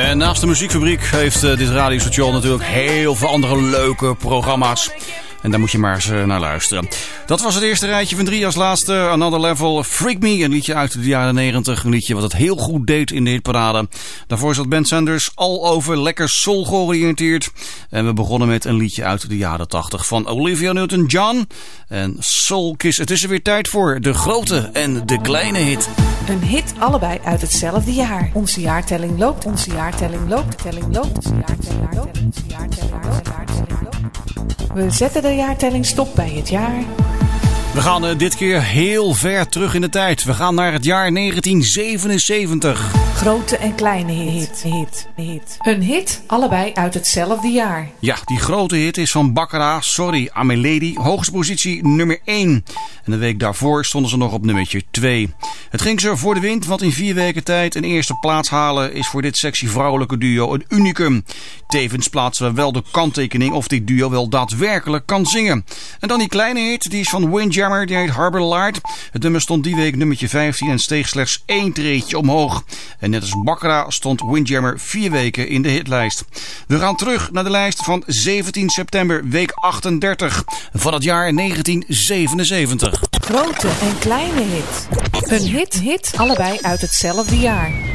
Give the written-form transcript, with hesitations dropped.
En naast de muziekfabriek heeft dit radiostation natuurlijk heel veel andere leuke programma's. En daar moet je maar eens naar luisteren. Dat was het eerste rijtje van 3. Als laatste Another Level, Freak Me. Een liedje uit de jaren 90. Een liedje wat het heel goed deed in de hitparade. Daarvoor zat Ben Sanders al over lekker soul georiënteerd. En we begonnen met een liedje uit de jaren 80 van Olivia Newton-John. En Soul Kiss. Het is er weer tijd voor de grote en de kleine hit. Een hit allebei uit hetzelfde jaar. Onze jaartelling loopt, onze jaartelling loopt, de telling loopt, onze jaartelling loopt, onze jaartelling loopt, onze jaartelling loopt. We zetten de jaartelling stop bij het jaar. We gaan dit keer heel ver terug in de tijd. We gaan naar het jaar 1977. Grote en kleine hit. Een hit, allebei uit hetzelfde jaar. Ja, die grote hit is van Baccara, Sorry, I'm a Lady. Hoogste positie nummer 1. En de week daarvoor stonden ze nog op nummertje 2. Het ging ze voor de wind, want in 4 weken tijd een eerste plaats halen is voor dit sexy vrouwelijke duo een unicum. Tevens plaatsen we wel de kanttekening of dit duo wel daadwerkelijk kan zingen. En dan die kleine hit, die is van Windjammer, die heet Harbor Light. Het nummer stond die week nummertje 15 en steeg slechts 1 treedje omhoog. En net als Baccara stond Windjammer 4 weken in de hitlijst. We gaan terug naar de lijst van 17 september, week 38 van het jaar 1977. Grote en kleine hit. Een hit, allebei uit hetzelfde jaar.